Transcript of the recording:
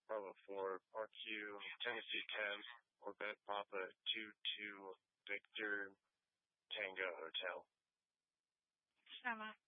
Bravo 4, RQ, Tennessee 10, Orbit Papa 22, Victor, Tango Hotel. Sama.